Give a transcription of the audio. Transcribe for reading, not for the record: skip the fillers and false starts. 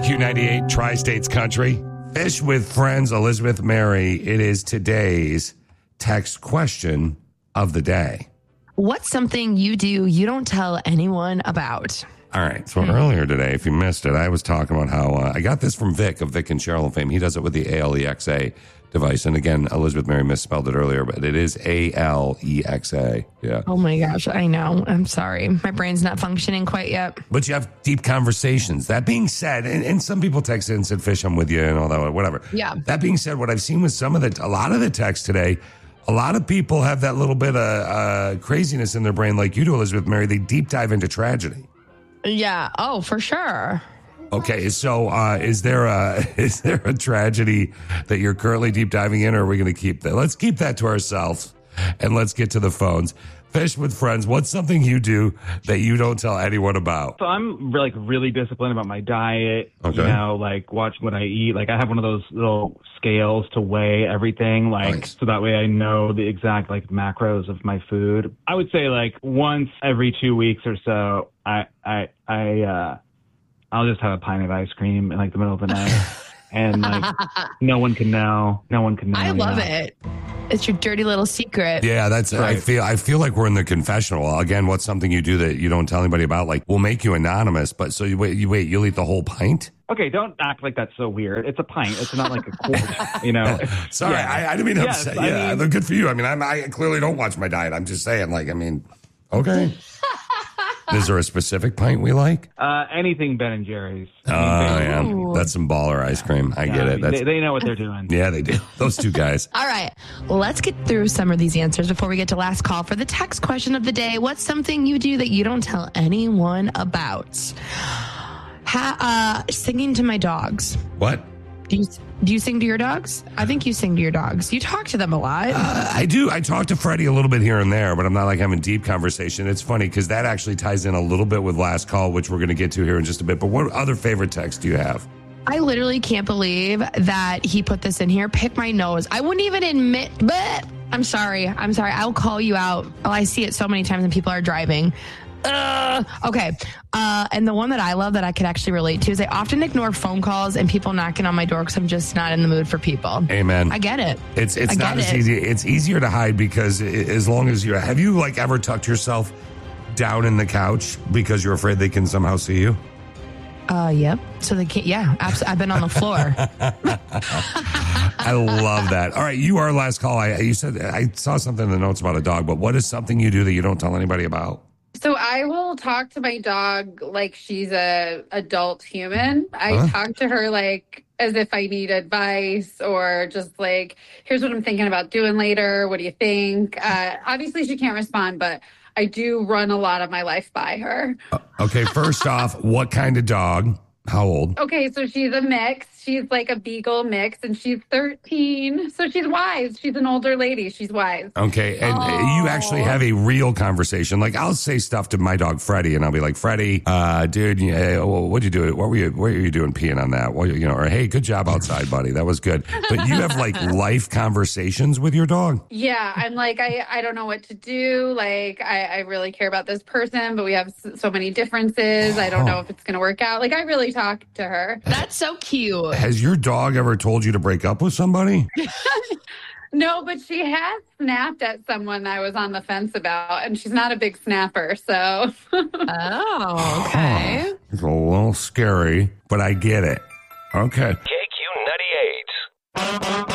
WQ98 Tri-States Country. Fish with Friends, Elizabeth Mary. It is today's text question of the day. What's something you do you don't tell anyone about? All right. So earlier today, if you missed it, I was talking about how I got this from Vic of Vic and Cheryl fame. He does it with the ALEXA device. And again, Elizabeth Mary misspelled it earlier, but it is ALEXA. Yeah. Oh my gosh, I know. I'm sorry. My brain's not functioning quite yet. But you have deep conversations. That being said, and some people texted and said, Fish, I'm with you and all that, whatever. Yeah. That being said, what I've seen with a lot of the text today, a lot of people have that little bit of craziness in their brain like you do, Elizabeth Mary. They deep dive into tragedy. Yeah. Oh, for sure. Okay, so is there a tragedy that you're currently deep diving in, or are we going to keep that? Let's keep that to ourselves, and let's get to the phones. Fish with Friends, what's something you do that you don't tell anyone about? So I'm really disciplined about my diet, Okay. watching what I eat. Like I have one of those little scales to weigh everything, Nice. so that way I know the exact macros of my food. I would say once every 2 weeks or so, I'll just have a pint of ice cream in the middle of the night, and no one can know. No one can know. I love it. It's your dirty little secret. Yeah, that's. Right. I feel like we're in the confessional again. What's something you do that you don't tell anybody about? Like, we'll make you anonymous, but so you'll eat the whole pint? Okay, don't act like that's so weird. It's a pint. It's not like a quart. Sorry, Yeah. I didn't mean to Yes, upset. I mean- Good for you. I mean, I clearly don't watch my diet. I'm just saying, okay. Is there a specific pint we like? Anything Ben and Jerry's. Yeah, Ooh. that's some baller ice cream. I get it. That's, They know what they're doing. yeah, they do. Those two guys. All right. Let's get through some of these answers before we get to last call for the text question of the day. What's something you do that you don't tell anyone about? Singing to my dogs. What? Do you sing to your dogs? I think you sing to your dogs. You talk to them a lot. I do. I talk to Freddie a little bit here and there, but I'm not having deep conversation. It's funny because that actually ties in a little bit with last call, which we're going to get to here in just a bit. But what other favorite text do you have? I literally can't believe that he put this in here. Pick my nose. I wouldn't even admit, but I'm sorry. I'll call you out. Oh, I see it so many times when people are driving. Okay. And the one that I love that I could actually relate to is I often ignore phone calls and people knocking on my door because I'm just not in the mood for people. Amen. I get it. It's not as easy. It's easier to hide because as long as you're, have you ever tucked yourself down in the couch because you're afraid they can somehow see you? Yep. So they can't. Yeah, absolutely. I've been on the floor. I love that. All right. You are last call. You said, I saw something in the notes about a dog, but what is something you do that you don't tell anybody about? So I will talk to my dog like she's a adult human. I talk to her as if I need advice or just here's what I'm thinking about doing later. What do you think? Obviously she can't respond, but I do run a lot of my life by her. Okay. First off, what kind of dog? How old? Okay, so she's a mix. She's like a beagle mix, and she's 13. So she's wise. She's an older lady. She's wise. Okay, and you actually have a real conversation. I'll say stuff to my dog Freddie, and I'll be like, Freddie, dude, what'd you do? What were you doing peeing on that? Or hey, good job outside, buddy. That was good. But you have life conversations with your dog. Yeah, I'm I don't know what to do. I really care about this person, but we have so many differences. I don't know if it's going to work out. I really talk to her. That's so cute. Has your dog ever told you to break up with somebody? No, but she has snapped at someone I was on the fence about, and she's not a big snapper, so. Oh, okay. It's a little scary, but I get it. Okay.